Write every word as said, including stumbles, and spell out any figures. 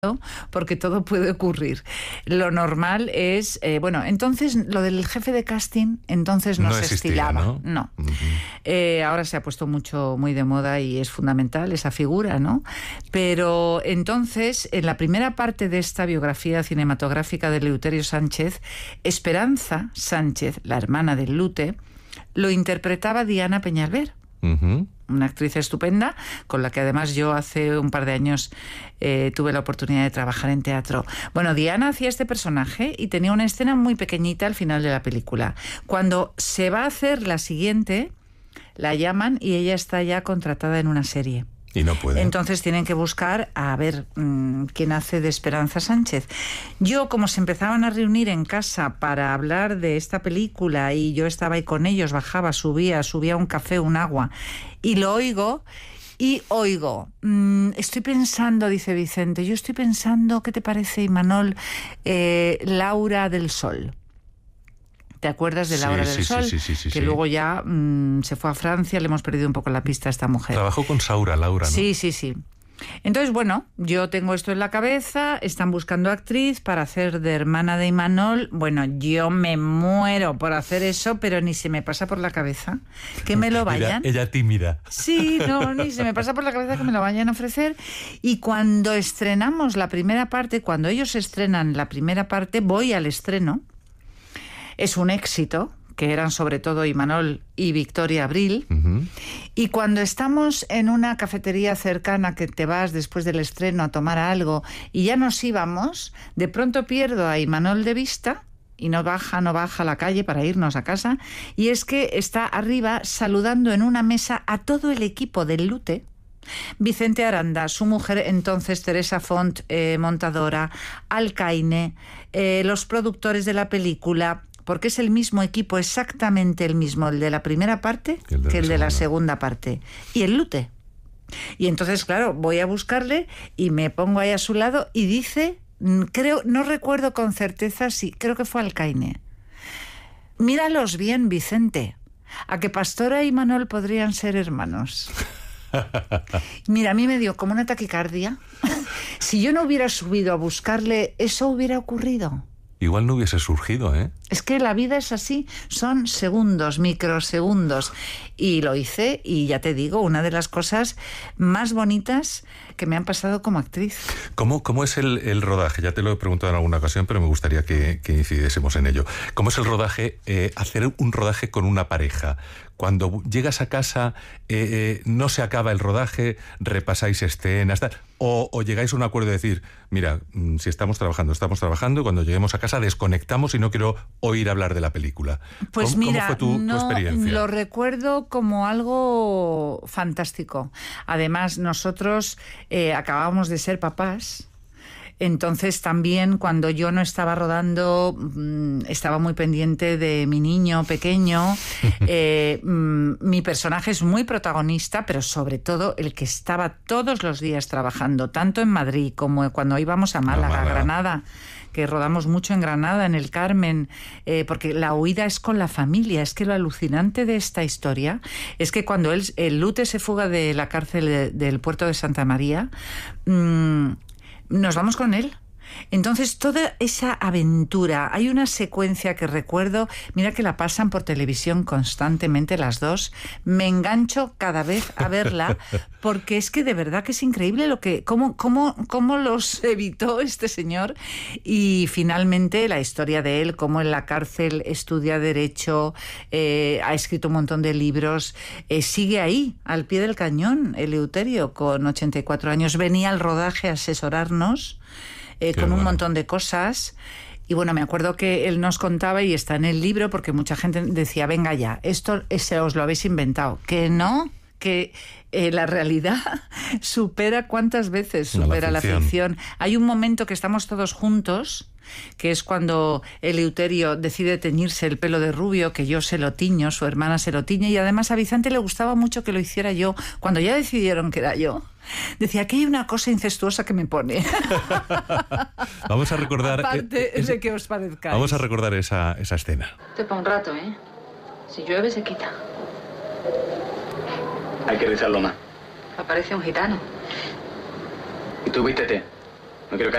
porque todo puede ocurrir. Lo normal es, eh, bueno, entonces lo del jefe de casting entonces no, no se existía, estilaba, ¿no? no. Uh-huh. Eh, ahora se ha puesto mucho, muy de moda y es fundamental esa figura, ¿no? Pero entonces, en la primera parte de esta biografía cinematográfica de Eleuterio Sánchez, Esperanza Sánchez, la hermana del Lute, lo interpretaba Diana Peñalver. Uh-huh. Una actriz estupenda, con la que además yo hace un par de años eh, tuve la oportunidad de trabajar en teatro. Bueno, Diana hacía este personaje y tenía una escena muy pequeñita al final de la película. Cuando se va a hacer la siguiente, la llaman y ella está ya contratada en una serie. Y no puede. Entonces tienen que buscar a ver mmm, quién hace de Esperanza Sánchez. Yo, como se empezaban a reunir en casa para hablar de esta película y yo estaba ahí con ellos, bajaba, subía, subía un café, un agua, y lo oigo y oigo. Mmm, estoy pensando, dice Vicente, yo estoy pensando, ¿qué te parece, Imanol? Eh, Laura del Sol. ¿Te acuerdas de Laura sí, del sí, Sol? Sí, sí, sí, que sí. luego ya mmm, se fue a Francia, le hemos perdido un poco la pista a esta mujer. Trabajó con Saura, Laura, ¿no? Sí, sí, sí. Entonces, bueno, yo tengo esto en la cabeza, están buscando actriz para hacer de hermana de Imanol. Bueno, yo me muero por hacer eso, pero ni se me pasa por la cabeza que me lo vayan. Ella, ella tímida. Sí, no, ni se me pasa por la cabeza que me lo vayan a ofrecer. Y cuando estrenamos la primera parte, cuando ellos estrenan la primera parte, voy al estreno. Es un éxito, que eran sobre todo Imanol y Victoria Abril. Uh-huh. Y cuando estamos en una cafetería cercana que te vas después del estreno a tomar algo y ya nos íbamos, de pronto pierdo a Imanol de vista y no baja, no baja a la calle para irnos a casa. Y es que está arriba saludando en una mesa a todo el equipo del Lute. Vicente Aranda, su mujer entonces Teresa Font, eh, montadora, Alcaine, eh, los productores de la película, porque es el mismo equipo, exactamente el mismo, el de la primera parte el que el de la segunda parte. Y el Lute. Y entonces, claro, voy a buscarle y me pongo ahí a su lado y dice, creo, no recuerdo con certeza si, creo que fue Alcaine. Míralos bien, Vicente. A que Pastora y Manol podrían ser hermanos. Mira, a mí me dio como una taquicardia. Si yo no hubiera subido a buscarle, eso hubiera ocurrido. Igual no hubiese surgido, ¿eh? Es que la vida es así, son segundos, microsegundos. Y lo hice y ya te digo, una de las cosas más bonitas que me han pasado como actriz. ¿Cómo, cómo es el, el rodaje? Ya te lo he preguntado en alguna ocasión, pero me gustaría que, que incidiésemos en ello. ¿Cómo es el rodaje, eh, hacer un rodaje con una pareja? Cuando llegas a casa, eh, eh, no se acaba el rodaje, repasáis escenas, tal, o, o llegáis a un acuerdo de decir, mira, si estamos trabajando, estamos trabajando, cuando lleguemos a casa desconectamos y no quiero oír hablar de la película. Pues ¿Cómo, mira, ¿cómo fue tu, no, tu experiencia? Lo recuerdo como algo fantástico. Además, nosotros eh, acabábamos de ser papás. Entonces también cuando yo no estaba rodando estaba muy pendiente de mi niño pequeño. eh, mi personaje es muy protagonista, pero sobre todo el que estaba todos los días trabajando, tanto en Madrid como cuando íbamos a Málaga, a Granada, que rodamos mucho en Granada, en el Carmen, eh, porque la huida es con la familia. Es que lo alucinante de esta historia es que cuando él, el Lute se fuga de la cárcel de, del puerto de Santa María, mmm, nos vamos con él. Entonces, toda esa aventura, hay una secuencia que recuerdo, mira que la pasan por televisión constantemente las dos, me engancho cada vez a verla, porque es que de verdad que es increíble lo que, cómo, cómo, cómo los evitó este señor, y finalmente la historia de él, cómo en la cárcel estudia Derecho, eh, ha escrito un montón de libros, eh, sigue ahí, al pie del cañón, Eleuterio, con ochenta y cuatro años, venía al rodaje a asesorarnos, Eh, con bueno. un montón de cosas. Y bueno, me acuerdo que él nos contaba, y está en el libro, porque mucha gente decía, venga ya, esto ese os lo habéis inventado. Que no, que eh, la realidad supera cuántas veces supera la ficción. la ficción. Hay un momento que estamos todos juntos, que es cuando Eleuterio decide teñirse el pelo de rubio, que yo se lo tiño, su hermana se lo tiñe, y además a Vicente le gustaba mucho que lo hiciera yo. Cuando ya decidieron que era yo, decía que hay una cosa incestuosa que me pone. Vamos a recordar... Aparte eh, de que os parezcáis. Vamos a recordar esa, esa escena. Te para un rato, ¿eh? Si llueve, se quita. Hay que rizarlo más. Aparece un gitano. ¿Y tú vístete? No quiero que